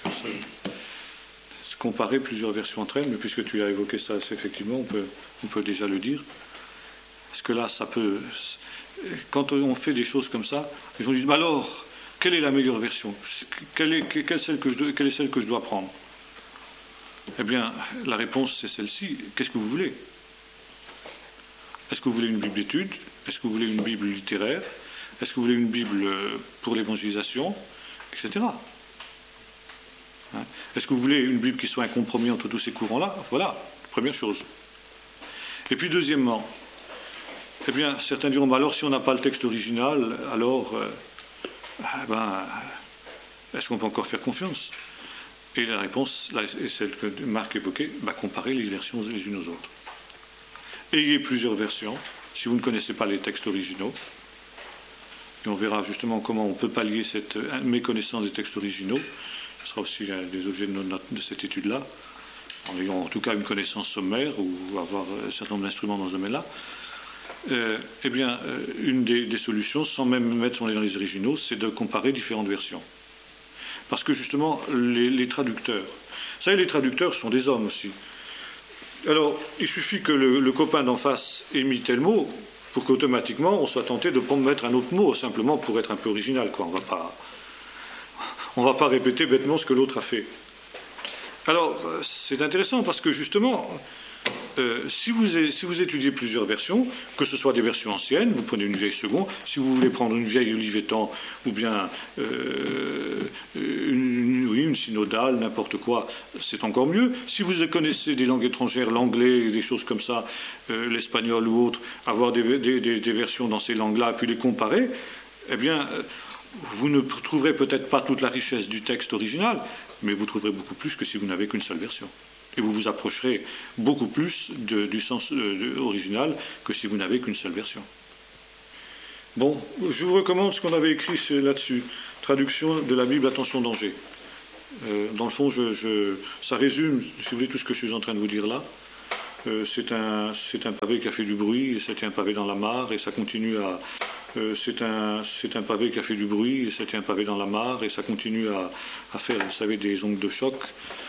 comparer plusieurs versions entre elles, mais puisque tu as évoqué ça, effectivement, on peut déjà le dire. Parce que là, ça peut... Quand on fait des choses comme ça, les gens disent, bah alors, quelle est la meilleure version? Quelle est celle que je dois prendre? Eh bien, la réponse, c'est celle-ci. Qu'est-ce que vous voulez? Est-ce que vous voulez une Bible d'études? Est-ce que vous voulez une Bible littéraire? Est-ce que vous voulez une Bible pour l'évangélisation? Etc. Hein? Est-ce que vous voulez une Bible qui soit un compromis entre tous ces courants-là? Voilà, première chose. Et puis deuxièmement, eh bien, certains diront, bah alors si on n'a pas le texte original, alors, est-ce qu'on peut encore faire confiance? Et la réponse, là, est celle que Marc évoquait, comparer les versions les unes aux autres. Ayez plusieurs versions, si vous ne connaissez pas les textes originaux. Et on verra justement comment on peut pallier cette méconnaissance des textes originaux. Ce sera aussi un des objets de cette étude-là, en ayant en tout cas une connaissance sommaire ou avoir un certain nombre d'instruments dans ce domaine-là. Eh bien, une des solutions, sans même mettre son nez dans les originaux, c'est de comparer différentes versions. Parce que justement, les traducteurs, vous savez, les traducteurs sont des hommes aussi. Alors, il suffit que le copain d'en face ait mis tel mot pour qu'automatiquement on soit tenté de mettre un autre mot, simplement pour être un peu original, quoi. On va pas répéter bêtement ce que l'autre a fait. Alors, c'est intéressant parce que justement, si vous étudiez plusieurs versions, que ce soit des versions anciennes, vous prenez une vieille seconde, si vous voulez prendre une vieille Olivetan ou bien une synodale, n'importe quoi, c'est encore mieux. Si vous connaissez des langues étrangères, l'anglais, des choses comme ça, l'espagnol ou autre, avoir des versions dans ces langues-là, puis les comparer, eh bien, vous ne trouverez peut-être pas toute la richesse du texte original, mais vous trouverez beaucoup plus que si vous n'avez qu'une seule version. Et vous vous approcherez beaucoup plus du sens original que si vous n'avez qu'une seule version. Bon, je vous recommande ce qu'on avait écrit là-dessus. Traduction de la Bible, attention danger. Dans le fond, ça résume, si vous voulez, tout ce que je suis en train de vous dire là. C'est un pavé qui a fait du bruit, et c'était un pavé dans la mare, et ça continue à... c'est un pavé qui a fait du bruit, et c'était un pavé dans la mare, et ça continue à faire, vous savez, des ondes de choc.